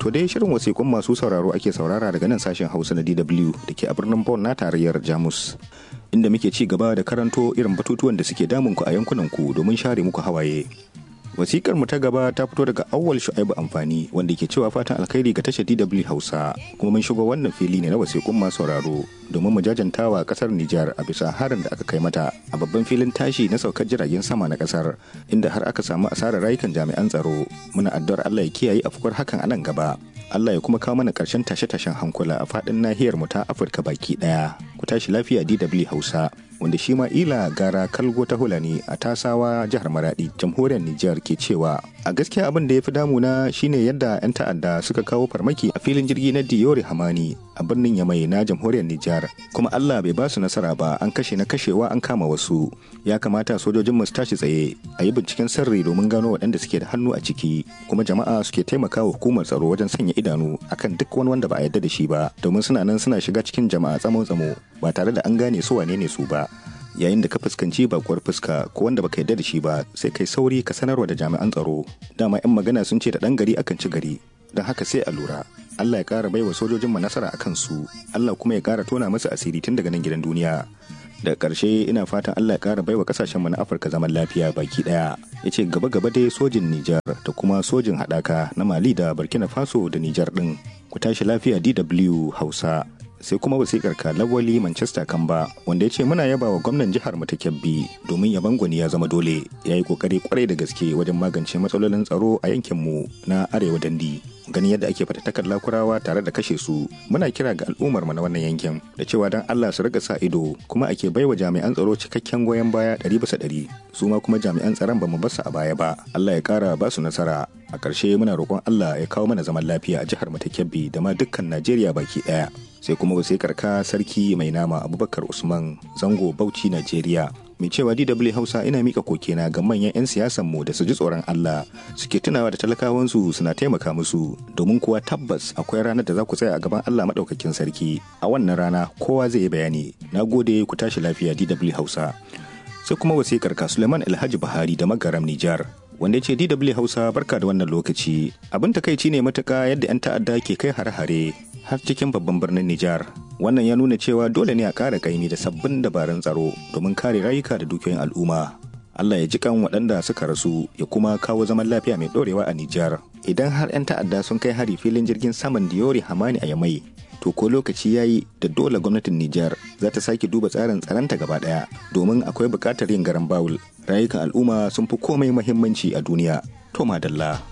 To dai shirin wasiƙun masu sauraro ake saurara daga nan sashen Hausa na DW da ke a birnin Bonn na tarayyar Jamus. Inda muke ci gaba da karanto irin batutuwan da suke damun ku a yankunan ku domin share muku hawaye. Wasikar mu ta gaba ta fito daga Awwal Shu'aibu Amfani wanda ke cewa fatan alkhairi ga tashar DW Hausa, kuma mun shigo wannan fili ne na wasiƙun masu sauraro domin mu jajantawa kasar Nijar a bisa harin da aka kai mata a babban filin tashi na saukar jiragen sama na kasar, inda har aka samu asarar rayukan jami'an tsaro. Muna addu'ar Allah ya kiyaye afkuwar hakan a nan gaba. Allah ya kuma kawo mana ƙarshen tashe-tashen hankula a faɗin nahiyar mu ta Afirka baki ɗaya. Ku tashi lafiya DW Hausa. Wanda shi ma ila gara kalgo ta hulani a tasawa jihar Maradi jamhuriyar Nijar ke cewa a gaskiya abin da ya fi damuna shine yadda 'yan ta'adda suka kawo farmaki a filin jirgi na Diyori Hamani a birnin Yamai na jamhuriyar Nijar, kuma Allah bai ba su nasara ba, an kashe na kashewa an kama wasu. Ya kamata sojojin mu su tashi tsaye a yi binciken sirri domin gano waɗanda suke da hannu a ciki, kuma jama'a suke taimakawa hukumar tsaro wajen sanya idanu akan duk wani wanda ba a yarda da shi ba, domin suna nan suna shiga cikin jama'a tsamo-tsamo ba tare da an gane su wane ne su ba. Yayin da ka fuskanci bakuwar fuska ko wanda baka yarda da shi ba, sai kai sauri ka sanarwa da jami'an tsaro. Dama 'yan magana sun ce da ɗan gari akan ci gari, don haka sai a lura. Allah ya ƙara baiwa sojojin mu nasara akan su, Allah kuma ya ƙara tona musu asiri tun daga nan gidan duniya. Daga ƙarshe ina fatan Allah ya ƙara baiwa ƙasashen mu na Afirka zaman lafiya baki ɗaya. Yace gaba-gaba dai sojin Nijar da kuma sojin haɗaka na Mali da Burkina Faso da Nijar ɗin. Ku tashi lafiya DW Hausa. Sai kuma wasikar Lawali Manchester Kamba wanda ya ce muna yaba wa gwamnan jihar mu ta Kebbi domin yaban gwani ya zama dole, ya yi kokari kwarai da gaske wajen magance matsalolin tsaro a yankin mu na Arewa Dandi. Ganin yadda ake fatattakar lakurawa tare da kashe su, muna kira ga al'ummar mu na wannan yankin da cewa dan Allah su riga sa ido, kuma ake baiwa jami'an tsaro cikakken goyon baya 100%. Su ma kuma jami'an tsaron ba mu bar su a baya ba. Allah ya kara ba su nasara. A ƙarshe muna roƙon Allah ya kawo mana zaman lafiya a jihar mu ta Kebbi da ma dukkan Najeriya baki ɗaya. Sai kuma wasikar ka sarki mai nama Abubakar Usman Zango Bauchi Najeriya mai cewa DW Hausa ina mika kokena ga manyan 'yan siyasan mu da su ji tsoron Allah, suke tunawa da talakawansu suna taimaka musu, domin kuwa tabbas akwai ranar da za ku tsaya a gaban Allah madaukakin sarki. A wannan rana kowa zai yi bayani. Nagode, ku tashi lafiya DW Hausa. Sai kuma wasikar ka Suleiman Alhaji Buhari da Magaram Nijar wanda ya ce DW Hausa barka da wannan lokaci. Abin takaici ne matuƙa yadda 'yan ta'adda ke kai hare-hare har cikin babban birnin Nijar. Wannan ya nuna cewa dole ne a ƙara kaimi da sabbin dabarun tsaro domin kare rayuka da dukiyoyin al'umma. Allah ya ji kan waɗanda suka rasu ya kuma kawo zaman lafiya mai ɗorewa a Nijar. Idan har 'yan ta'adda sun kai hari filin jirgin saman Diyori Hamani a Yamai, to ko lokaci ya yi da dole gwamnatin Nijar za ta sake duba tsarin tsaronta gaba ɗaya, domin akwai buƙatar yin garan bawul. Rayukan al'umma sun fi komai muhimmanci a duniya. To madalla.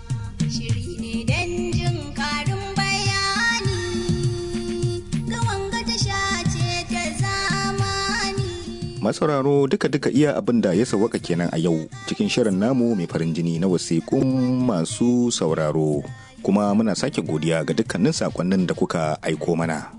Masauraro duka-duka iya abin da ya sawwaka kenan a yau cikin shirin namu mai farin jini na wasiƙun masu sauraro. Kuma muna sake godiya ga dukkanin sakonnin da kuka aiko mana.